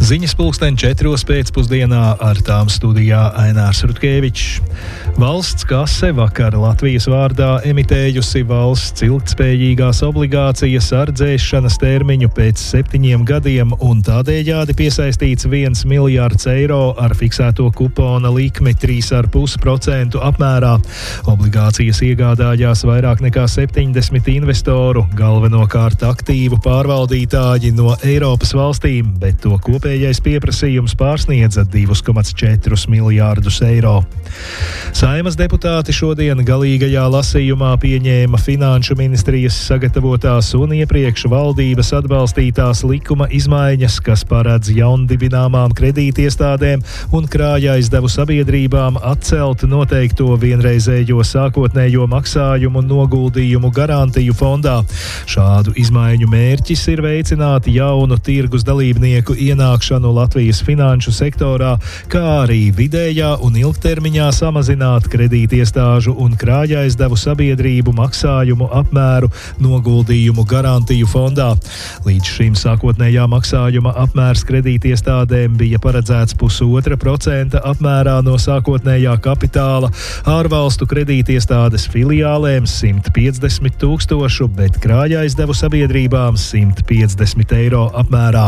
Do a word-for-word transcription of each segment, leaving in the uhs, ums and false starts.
Ziņas pulksten četros pēcpusdienā, ar tām studijā Ainārs Rutkevičs. Valsts kase vakar Latvijas vārdā emitējusi valsts ilgtspējīgās obligācijas ar dzēšanas termiņu pēc septiņiem gadiem un tādējādi piesaistīts viens miljards eiro ar fiksēto kupona likmi trīs ar pus procentu apmērā. Obligācijas iegādājās vairāk nekā septiņdesmit investoru, galvenokārt aktīvu pārvaldītāji no Eiropas valstīm, bet to kopējais pieprasījums pārsniedza divus komats četrus miljārdus eiro. Saeimas deputāti šodien galīgajā lasījumā pieņēma Finanšu ministrijas sagatavotās un iepriekš valdības atbalstītās likuma izmaiņas, kas paredz jaundibināmām kredītiestādēm un krājaizdevu sabiedrībām atcelt noteikto vienreizējo sākotnējo maksājumu noguldījumu garantiju fondā. Šādu izmaiņu mērķis ir veicināt jaunu tirgus dalībnieku ienākšanu Latvijas finanšu sektorā, kā arī vidējā un ilgtermiņā samazināt kredītiestāžu un krājaizdevu sabiedrību maksājumu apmēru noguldījumu garantiju fondā. Līdz šim sākotnējā maksājuma apmērs kredītiestādēm bija paredzēts pusotra procenta apmērā no sākotnējā kapitāla, ārvalstu kredītiestādes filiālēm simt piecdesmit tūkstošu, bet krājaizdevu sabiedrībām simt piecdesmit eiro apmērā.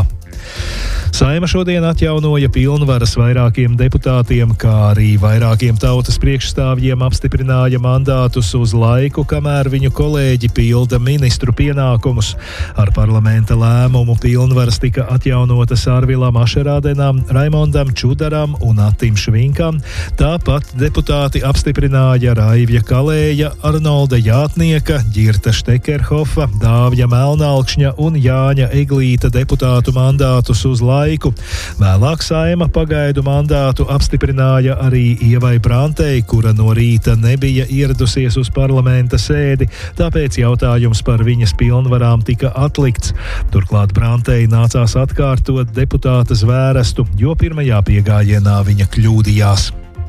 Saeima šodien atjaunoja pilnvaras vairākiem deputātiem, kā arī vairākiem tautas priekšstāvjiem apstiprināja mandātus uz laiku, kamēr viņu kolēģi pilda ministru pienākumus. Ar parlamenta lēmumu pilnvaras tika atjaunotas Arvilam Ašerādenam, Raimondam Čudaram un Attim Švinkam. Tāpat deputāti apstiprināja Raivja Kalēja, Arnolda Jātnieka, Ģirta Štekerhofa, Dāvja Melnalkšņa un Jāņa Eglīta deputātu mandātus uz laiku. Vēlāk Saeima pagaidu mandātu apstiprināja arī Ievai Brantei, kura no rīta nebija ieradusies uz parlamenta sēdi, tāpēc jautājums par viņas pilnvarām tika atlikts. Turklāt Brantei nācās atkārtot deputāta zvērestu, jo pirmajā piegājienā viņa kļūdījās.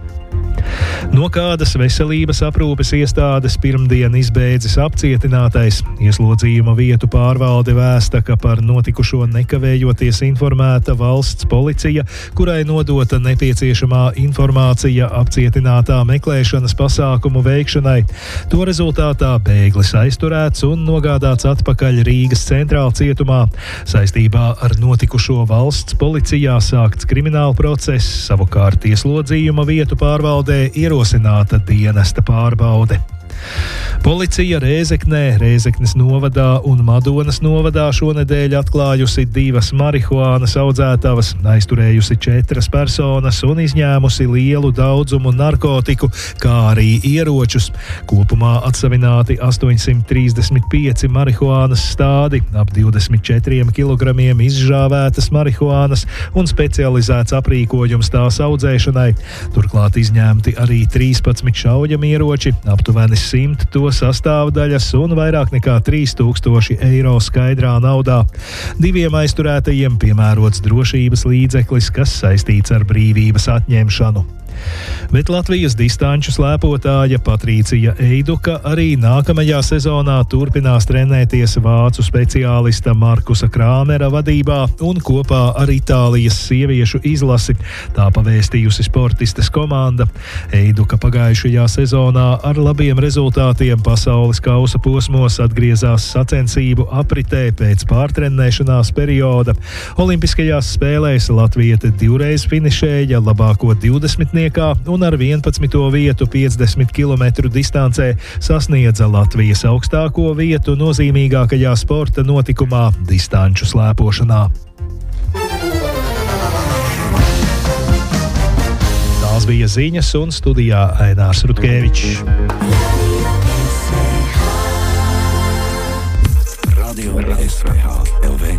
No kādas veselības aprūpes iestādes pirmdien izbeidzis apcietinātais. Ieslodzījuma vietu pārvalde vēsta, ka par notikušo nekavējoties informēta valsts policija, kurai nodota nepieciešamā informācija apcietinātā meklēšanas pasākumu veikšanai. To rezultātā bēglis aizturēts un nogādāts atpakaļ Rīgas centrāla cietumā. Saistībā ar notikušo valsts policijā sākts krimināla process, savukārt ieslodzījuma vietu pārvaldē ierosināta dienesta pārbaude. Policija Rēzeknē, Rēzeknes novadā un Madonas novadā šonedēļ atklājusi divas marihuānas audzētavas, aizturējusi četras personas un izņēmusi lielu daudzumu narkotiku, kā arī ieročus. Kopumā atsavināti astoņsimt trīsdesmit pieci marihuānas stādi, ap divdesmit četriem kilogramiem izžāvētas marihuānas un specializēts aprīkojums tās audzēšanai. Turklāt izņemti arī trīspadsmit šaujamieroči, aptuveni simt to sastāvdaļas un vairāk nekā trīs tūkstoši eiro skaidrā naudā. Diviem aizturētajiem piemērots drošības līdzeklis, kas saistīts ar brīvības atņemšanu. Bet Latvijas distanču slēpotāja Patricija Eiduka arī nākamajā sezonā turpinās trenēties vācu speciālista Markusa Krāmera vadībā un kopā ar Itālijas sieviešu izlasi. Tā pavēstījusi sportistes komanda. Eiduka pagājušajā sezonā ar labiem rezultātiem pasaules kausa posmos atgriezās sacensību apritē pēc pārtrenēšanās perioda. Olimpiskajās spēlēs latviete divreiz finišēja labāko divdesmitnieku un ar vienpadsmito vietu piecdesmit kilometru distancē sasniedza Latvijas augstāko vietu nozīmīgākajā sporta notikumā distanču slēpošanā. Tās bija ziņas un studijā Ainārs Rutkevičs. Radio S V H L V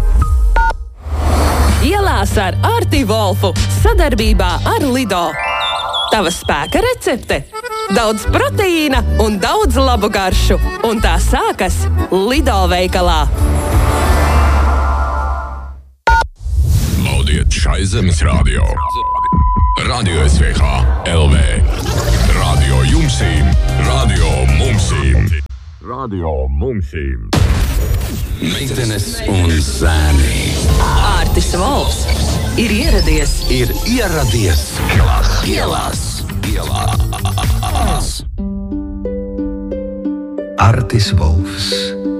Ielās ar Arti Volfu sadarbībā ar Lido. Tava spēka recepte? Daudz proteīna un daudz labu garšu. Un tā sākas Lido veikalā. Laudiet šai zemes radio. Radio S V H L V. Radio jumsīm, radio mumsīm. Radio Mumsīm. Meitenes un zēni. Ārtis Volfs ir ieradies. Ir ieradies ielās. Ielās. Ielās. Artis Volfs.